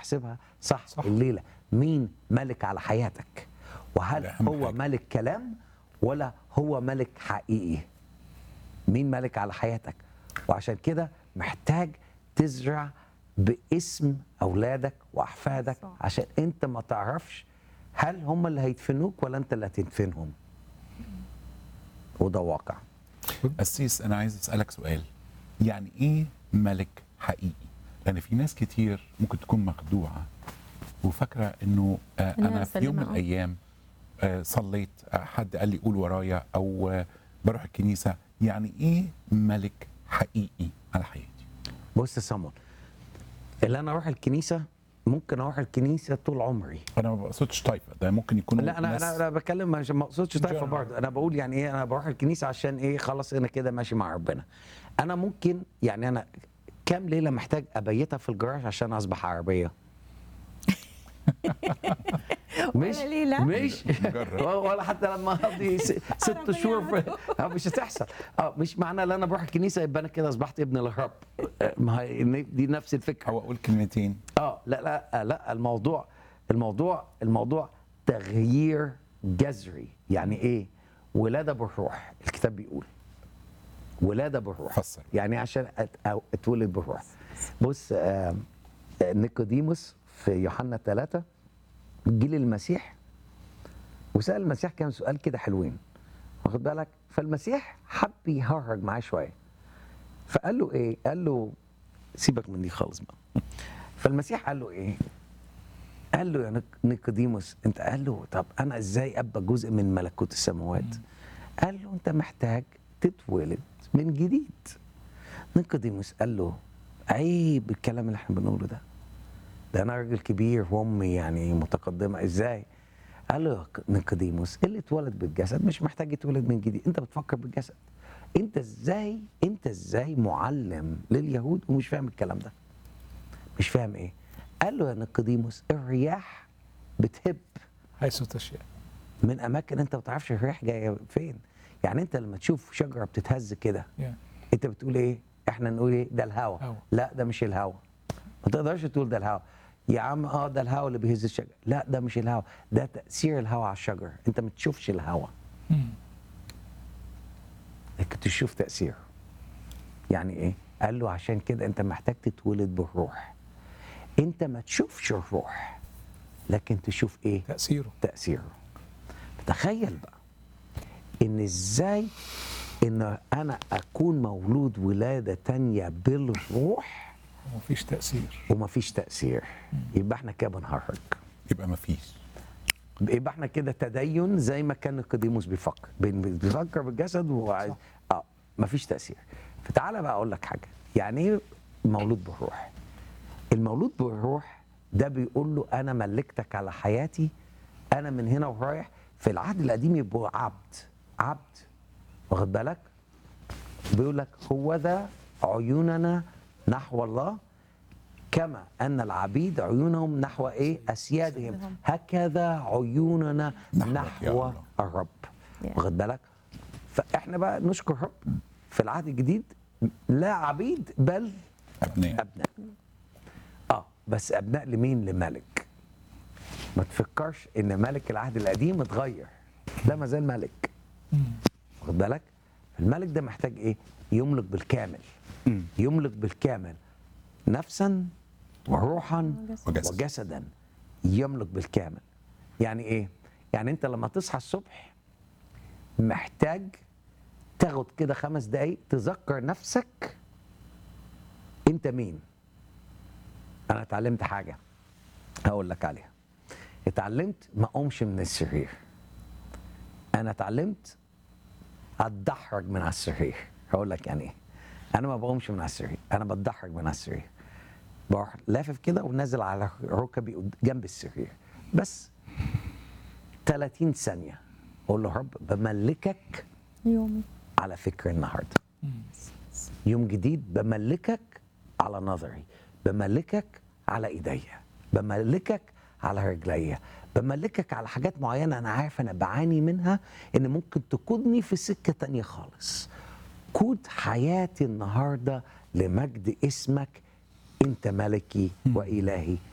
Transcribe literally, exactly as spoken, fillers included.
نحسبها صح, صح. الليله مين ملك على حياتك؟ وهل ده أهم هو حاجة. ملك كلام ولا هو ملك حقيقي؟ مين ملك على حياتك؟ وعشان كده محتاج تزرع باسم اولادك واحفادك صح. عشان انت ما تعرفش هل هم اللي هيدفنوك ولا انت اللي هتدفنهم. وده واقع. قسيس، انا عايز اسالك سؤال، يعني ايه ملك حقيقي؟ لان في ناس كتير ممكن تكون مخدوعه وفاكره انه آه إنها انا في يوم من مسلمة، آه. الايام آه صليت، آه حد قال لي قول ورايا، او آه بروح الكنيسه. يعني ايه ملك حقيقي على حياتي؟ بص يا صمون، اللي انا اروح الكنيسه ممكن اروح الكنيسه طول عمري. انا ما بقصدش طائفه، ده ممكن يكونوا لا انا ناس انا انا بتكلم مش ما اقصدش طائفه general. برضه، انا بقول يعني ايه، انا بروح الكنيسه عشان ايه؟ خلاص انا كده ماشي مع ربنا. انا ممكن يعني انا كام ليله محتاج ابيتها في الجراج عشان اصبح عربيه؟ مش ولا ليه لا؟ مش مجرد. ولا حتى لما اقضي س- ست ربنا شهور في يعمله. آه، مش هتحصل. اه مش معنى ان انا بروح الكنيسه يبقى انا كده اصبحت ابن الرب. آه، ما هي دي نفس الفكره. او اقول كلمتين. اه لا لا لا الموضوع الموضوع الموضوع تغيير جذري. يعني ايه ولاده بالروح؟ الكتاب بيقول ولاده بالروح. فسر. يعني عشان أت- أو اتولد بالروح. بص آه آه، نيقوديموس في يوحنا ثلاثة جيل المسيح وسأل المسيح كام سؤال كده حلوين، واخد بالك؟ فالمسيح حب يهرج معاه شويه، فقال له ايه؟ قال له سيبك من دي خالص بقى. فالمسيح قال له ايه؟ قال له يا نيك- نيقوديموس انت، قال له طب انا ازاي ابقى جزء من ملكوت السماوات؟ قال له انت محتاج تتولد من جديد. نيقوديموس قال له عيب الكلام اللي احنا بنقوله ده، ده انا راجل كبير وامي يعني متقدمه، ازاي؟ قال له يا نيقوديموس اللي اتولد بالجسد مش محتاج يتولد من جديد، انت بتفكر بالجسد. انت ازاي انت ازاي معلم لليهود ومش فاهم الكلام ده؟ مش فاهم ايه؟ قال له يا نيقوديموس الرياح بتهب حيث تشاء. من اماكن انت ما تعرفش الرياح جايه فين. يعني انت لما تشوف شجره بتتهز كده يعني انت بتقول ايه؟ احنا نقول ايه؟ ده الهوا. هوا. لا ده مش الهوا. ما تقدرش تقول ده الهوا. يا عم اه ده الهوا اللي بيهز الشجره. لا ده مش الهوا، ده تاثير الهوا على الشجره. انت ما تشوفش الهوا لكن تشوف تاثيره. يعني ايه؟ قال له عشان كده انت محتاج تتولد بالروح. انت ما تشوفش الروح لكن تشوف ايه؟ تأثيره. تاثيره. تخيل بقى ان ازاي ان انا اكون مولود ولاده تانية بالروح ومفيش تأثير. ومفيش تاثير. يبقى احنا كده بنهرج. يبقى ما فيش. يبقى احنا كده تدين زي ما كان نيقوديموس بيفكر بين- بيفكر بالجسد وعايز اه مفيش تاثير. فتعالى بقى اقول لك حاجه، يعني ايه مولود بالروح؟ المولود بالروح ده بيقول له انا ملكتك على حياتي، انا من هنا ورايح. في العهد القديم يبقوا عبد عبد واخد بالك؟ بيقول لك هو ذا عيوننا نحو الله كما ان العبيد عيونهم نحو ايه؟ اسيادهم، هكذا عيوننا نحوك يا نحو الله. الرب. Yeah. واخد بالك؟ فاحنا بقى نشكر رب في العهد الجديد لا عبيد بل ابناء. ابناء. اه بس ابناء لمين؟ لملك. ما تفكرش ان ملك العهد القديم اتغير، ده ما زال ملك. واخد بالك؟ الملك ده محتاج ايه؟ يملك بالكامل. مم. يملك بالكامل نفسا وروحا وجسد. وجسدا. يملك بالكامل. يعني ايه؟ يعني انت لما تصحى الصبح محتاج تاخد كده خمس دقايق تذكر نفسك انت مين. انا اتعلمت حاجه هقول لك عليها. اتعلمت ما اقومش من السرير. انا اتعلمت اتدحرج من على السرير. هقول لك يعني ايه. انا ما بقومش من على السرير، انا بتدحرج من على السرير. بروح لافف كده ونازل على ركبي قد- جنب السرير بس ثلاثين ثانيه. اقول له رب بملكك يومي. على فكر النهارده. يوم جديد بملكك على نظري، بملكك على ايديا، بملكك على رجليا، بملكك على حاجات معينه انا عارف انا بعاني منها ان ممكن تقودني في سكه تانية خالص. قود حياتي النهارده لمجد اسمك. انت ملكي والهي